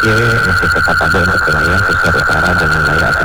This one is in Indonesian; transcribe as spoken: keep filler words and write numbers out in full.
masih tetap ada untuk wilayah Pesisir Utara dan wilayah